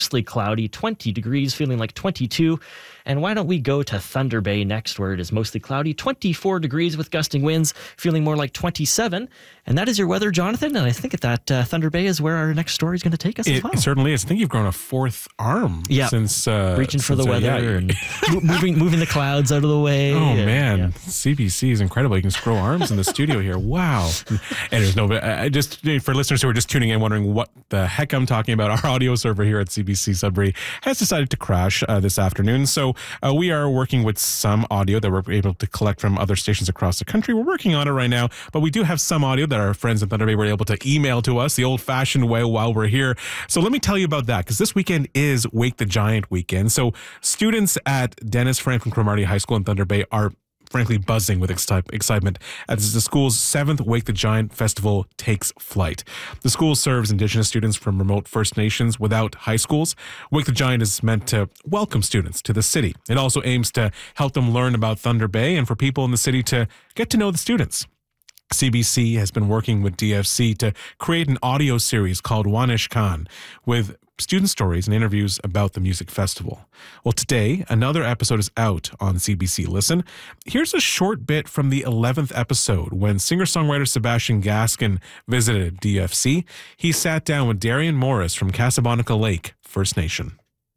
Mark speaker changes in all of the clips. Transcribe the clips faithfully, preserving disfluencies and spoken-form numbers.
Speaker 1: mostly cloudy, twenty degrees, feeling like twenty-two. And why don't we go to Thunder Bay next, where it is mostly cloudy, twenty-four degrees with gusting winds, feeling more like twenty-seven. And that is your weather, Jonathan. And I think that uh, Thunder Bay is where our next story is going to take us
Speaker 2: it,
Speaker 1: as well.
Speaker 2: It certainly is. I think you've grown a fourth arm
Speaker 1: yeah.
Speaker 2: since uh,
Speaker 1: reaching for
Speaker 2: since,
Speaker 1: the weather
Speaker 2: uh, yeah.
Speaker 1: and moving moving the clouds out of the way.
Speaker 2: Oh
Speaker 1: and,
Speaker 2: man,
Speaker 1: yeah.
Speaker 2: C B C is incredible. You can grow arms in the studio here. Wow. And there's no, but I just for listeners who are just tuning in, wondering what the heck I'm talking about, our audio server here at C B C Sudbury has decided to crash uh, this afternoon. So uh, we are working with some audio that we're able to collect from other stations across the country. We're working on it right now, but we do have some audio that our friends at Thunder Bay were able to email to us the old-fashioned way while we're here. So let me tell you about that, because this weekend is Wake the Giant weekend. So students at Dennis Franklin Cromartie High School in Thunder Bay are frankly buzzing with excite- excitement as the school's seventh Wake the Giant Festival takes flight. The school serves Indigenous students from remote First Nations without high schools. Wake the Giant is meant to welcome students to the city. It also aims to help them learn about Thunder Bay and for people in the city to get to know the students. C B C has been working with D F C to create an audio series called Wanish Khan with student stories and interviews about the music festival. Well, today, another episode is out on C B C Listen. Here's a short bit from the eleventh episode when singer-songwriter Sebastian Gaskin visited D F C. He sat down with Darian Morris from Casablanca Lake First Nation.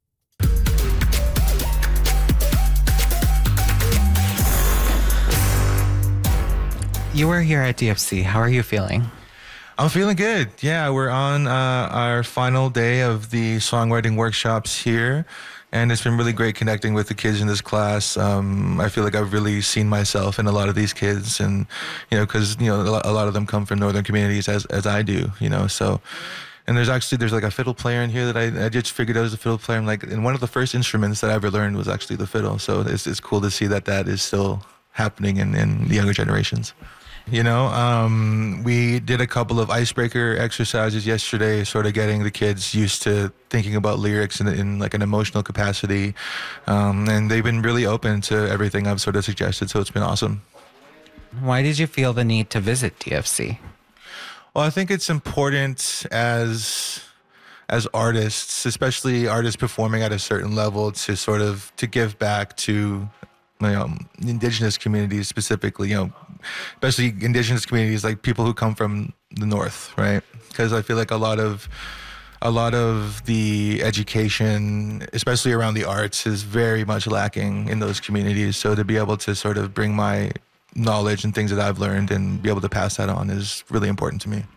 Speaker 3: You were here at D F C. How are you feeling?
Speaker 4: I'm feeling good. Yeah, we're on uh, our final day of the songwriting workshops here, and it's been really great connecting with the kids in this class. Um, I feel like I've really seen myself in a lot of these kids, and you know, because you know, a lot of them come from northern communities as as I do. You know, so. And there's actually, there's like a fiddle player in here that I, I just figured out as a fiddle player. I'm like, and one of the first instruments that I ever learned was actually the fiddle. So it's it's cool to see that that is still happening in, in the younger generations. You know, um, we did a couple of icebreaker exercises yesterday, sort of getting the kids used to thinking about lyrics in, in like an emotional capacity. Um, and they've been really open to everything I've sort of suggested. So it's been awesome.
Speaker 3: Why did you feel the need to visit D F C?
Speaker 4: Well, I think it's important as as artists, especially artists performing at a certain level, to sort of to give back to you know, Indigenous communities specifically, you know, especially Indigenous communities, like people who come from the North, right? Because I feel like a lot of a lot of the education, especially around the arts, is very much lacking in those communities. So to be able to sort of bring my knowledge and things that I've learned and be able to pass that on is really important to me.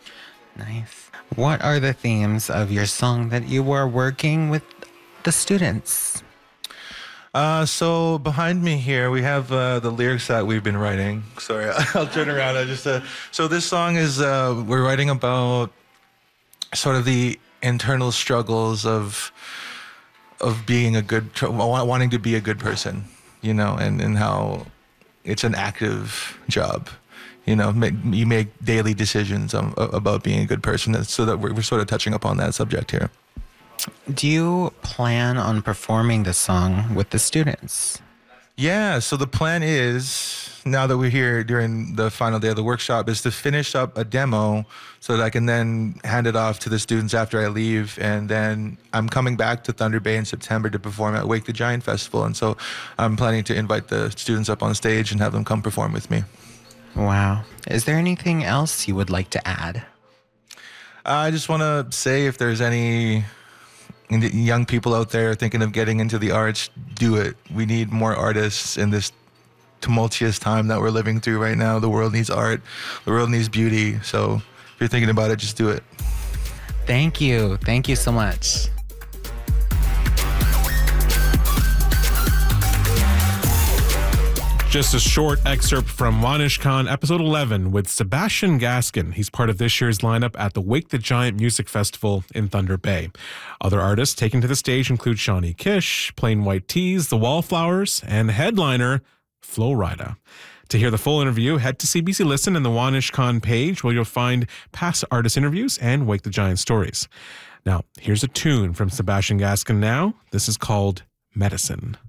Speaker 3: Nice. What are the themes of your song that you were working with the students?
Speaker 4: Uh, so behind me here, we have uh, the lyrics that we've been writing. Sorry, I'll turn around. I just uh, so this song is uh, we're writing about sort of the internal struggles of of being a good, wanting to be a good person, you know, and and how it's an active job. You know, make, you make daily decisions um, about being a good person. So that we're, we're sort of touching upon that subject here.
Speaker 3: Do you plan on performing the song with the students?
Speaker 4: Yeah, so the plan is, now that we're here during the final day of the workshop, is to finish up a demo so that I can then hand it off to the students after I leave. And then I'm coming back to Thunder Bay in September to perform at Wake the Giant Festival. And so I'm planning to invite the students up on stage and have them come perform with me.
Speaker 3: Wow. Is there anything else you would like to add?
Speaker 4: I just want to say, if there's any young people out there thinking of getting into the arts, do it. We need more artists in this tumultuous time that we're living through right now. The world needs art. The world needs beauty. So if you're thinking about it, just do it.
Speaker 3: Thank you. Thank you so much.
Speaker 2: Just a short excerpt from Wanish Khan, episode eleven, with Sebastian Gaskin. He's part of this year's lineup at the Wake the Giant Music Festival in Thunder Bay. Other artists taken to the stage include Shawnee Kish, Plain White Tees, The Wallflowers, and headliner Flo Rida. To hear the full interview, head to C B C Listen and the Wanish Khan page, where you'll find past artist interviews and Wake the Giant stories. Now, here's a tune from Sebastian Gaskin now. This is called Medicine.